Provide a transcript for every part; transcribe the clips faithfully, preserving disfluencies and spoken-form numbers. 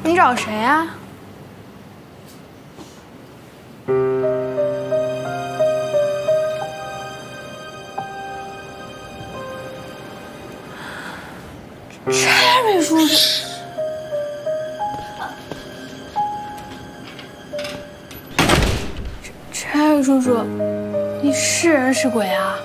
你找谁啊？Cherry 叔叔。 Cherry 叔叔，你是人是鬼啊？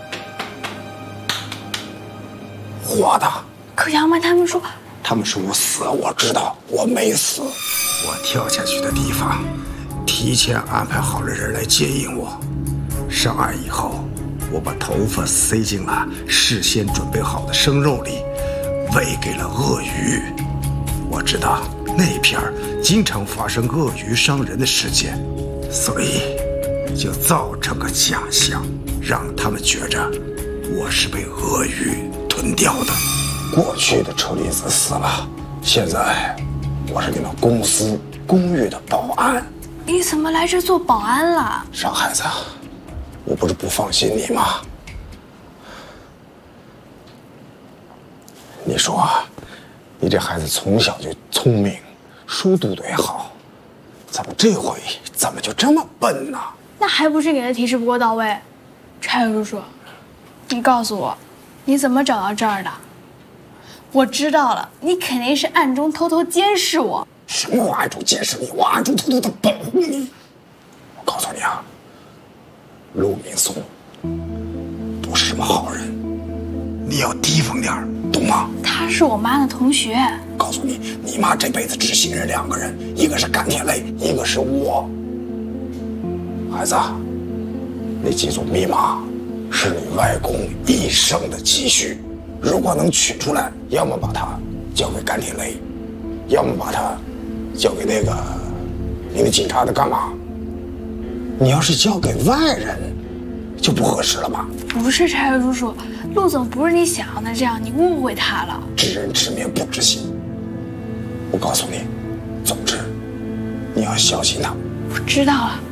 活的。 可杨曼他们说， 他们说我死了，我知道我没死。我跳下去的地方，提前安排好了人来接应我。上岸以后，我把头发塞进了事先准备好的生肉里，喂给了鳄鱼。我知道那片儿经常发生鳄鱼伤人的事件，所以就造成个假象，让他们觉着我是被鳄鱼吞掉的。过去的车厘子死了，现在我是你们公司公寓的保安。 你怎么来这做保安了？ 傻孩子，我不是不放心你吗？你说，你这孩子从小就聪明，书读得也好，怎么这回怎么就这么笨呢？ 那还不是给的提示不够到位。Cherry叔叔，你告诉我，你怎么找到这儿的？我知道了，你肯定是暗中偷偷监视我。 什么我暗中监视你？我暗中偷偷的保护你。我告诉你啊，陆明松不是什么好人，你要提防点儿，懂吗？ 他是我妈的同学。 告诉你，你妈这辈子只信任两个人，一个是甘铁雷，一个是我。孩子，你记住密码，是你外公一生的积蓄。如果能取出来，要么把它交给甘铁雷，要么把它交给那个你的警察的干嘛？你要是交给外人，就不合适了吧？ 不是Cherry叔叔，陆总不是你想象的这样，你误会他了。 知人知面不知心。我告诉你，总之你要小心他。 我知道了。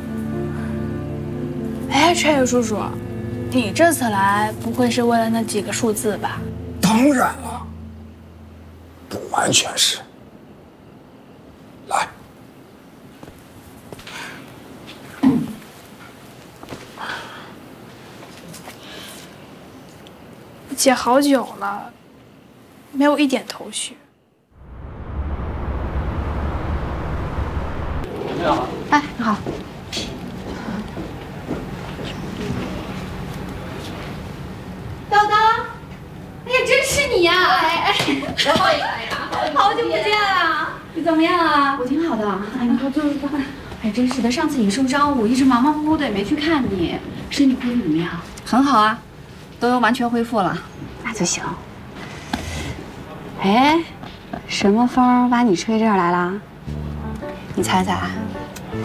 哎，Cherry叔叔，你这次来不会是为了那几个数字吧？ 当然了，不完全是。来， 姐好久了，没有一点头绪。 你好。 哎，你好。 叨叨，哎呀，真是你呀！哎哎， 然后也来呀， 好久不见了，你怎么样啊？ 我挺好的。哎，你快坐坐坐。哎，真是的，上次你受伤，我一直忙忙乎乎的也没去看你。身体恢复怎么样？很好啊，都完全恢复了。那就行。哎，什么风把你吹这儿来了？你猜猜？